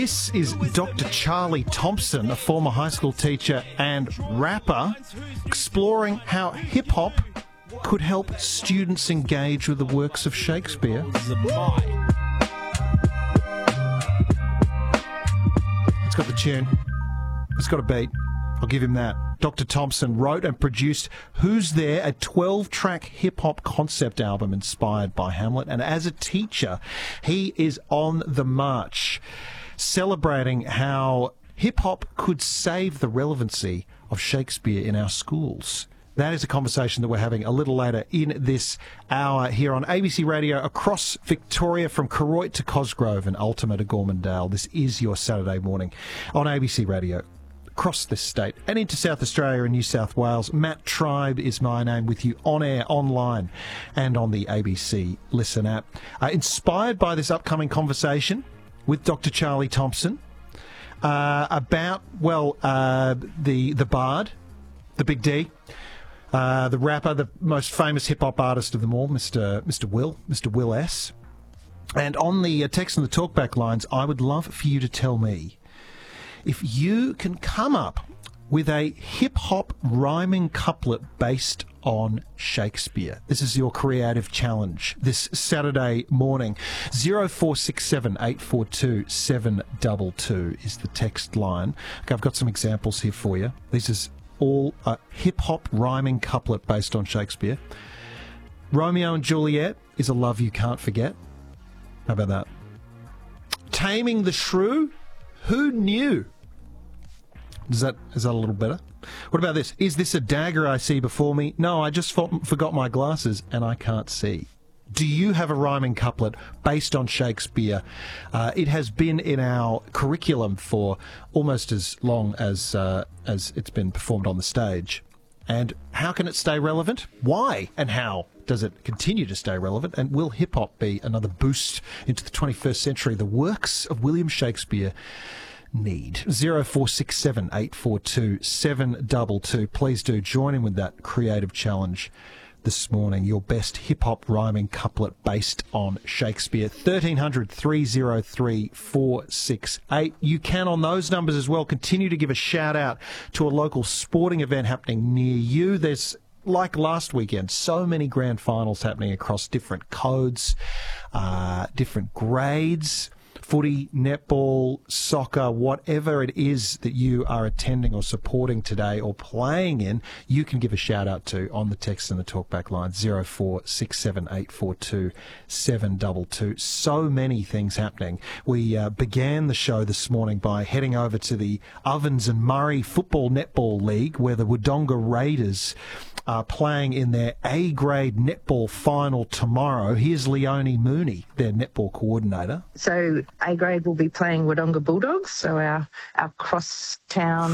This is Dr. Charlie Thompson, a former high school teacher and rapper, exploring how hip-hop could help students engage with the works of Shakespeare. It's got the tune. It's got a beat. I'll give him that. Dr. Thompson wrote and produced Who's There, a 12-track hip-hop concept album inspired by Hamlet. And as a teacher, he is on the march, celebrating how hip-hop could save the relevancy of Shakespeare in our schools. That is a conversation that we're having a little later in this hour here on ABC Radio across Victoria, from Koroit to Cosgrove and Ultima to Gormandale. This is your Saturday morning on ABC Radio across this state and into South Australia and New South Wales. Matt Tribe is my name, with you on air, online and on the ABC Listen app. Inspired by this upcoming conversation with Dr. Charlie Thompson about, the Bard, the Big D, the rapper, the most famous hip-hop artist of them all, Mr. Will S. And on the text and the talkback lines, I would love for you to tell me if you can come up with a hip-hop rhyming couplet based on Shakespeare. This is your creative challenge this Saturday morning. 0467 842 722 is the text line. Okay, I've got some examples here for you. This is all a hip-hop rhyming couplet based on Shakespeare. Romeo and Juliet is a love you can't forget. How about that? Taming the Shrew? Who knew? Is that a little better? What about this? Is this a dagger I see before me? No, I just forgot my glasses and I can't see. Do you have a rhyming couplet based on Shakespeare? It has been in our curriculum for almost as long as it's been performed on the stage. And how can it stay relevant? Why and how does it continue to stay relevant? And will hip-hop be another boost into the 21st century the works of William Shakespeare need? 0467 842 722. Please do join in with that creative challenge this morning. Your best hip-hop rhyming couplet based on Shakespeare. 1300 303 468. You can, on those numbers as well, continue to give a shout-out to a local sporting event happening near you. There's, like last weekend, so many grand finals happening across different codes, different grades. Footy, netball, soccer, whatever it is that you are attending or supporting today or playing in, you can give a shout out to on the text and the talkback line 0467 842 722. So many things happening. We began the show this morning by heading over to the Ovens and Murray Football Netball League, where the Wodonga Raiders are playing in their A-grade netball final tomorrow. Here's Leonie Mooney, their netball coordinator. So A-grade will be playing Wodonga Bulldogs, so our cross-town,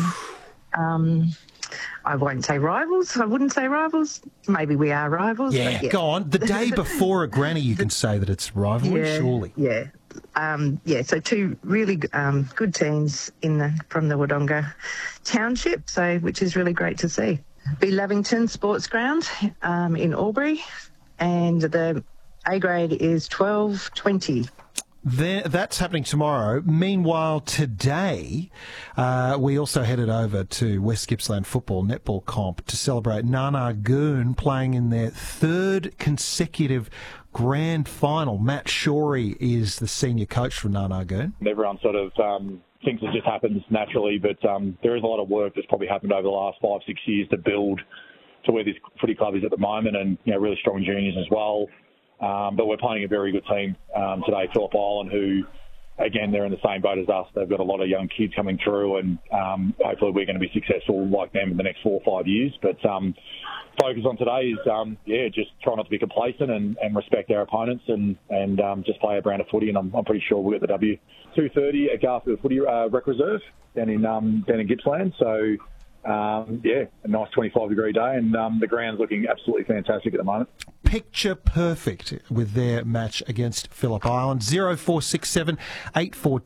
I won't say rivals. I wouldn't say rivals. Maybe we are rivals. Yeah, go on. The day before a granny, you can say that it's rivalry, surely. Yeah. So two really good teams from the Wodonga Township, which is really great to see. Be Lavington Sports Ground in Albury, and the A grade is 12:20. That's happening tomorrow. Meanwhile, today, we also headed over to West Gippsland Football Netball Comp to celebrate Narnagoon playing in their third consecutive grand final. Matt Shorey is the senior coach from Narnagoon. Everyone sort of thinks it just happens naturally, but there is a lot of work that's probably happened over the last 5-6 years to build to where this footy club is at the moment, and really strong juniors as well. But we're playing a very good team today, Phillip Island, who, again, they're in the same boat as us. They've got a lot of young kids coming through, and hopefully we're going to be successful like them in the next 4 or 5 years. But focus on today is, just try not to be complacent and respect our opponents and just play our brand of footy, and I'm pretty sure we'll get the W. 2:30 at Garfield Footy Rec Reserve down in Gippsland. So, a nice 25-degree day, and the ground's looking absolutely fantastic at the moment. Picture perfect with their match against Phillip Island. 0467 842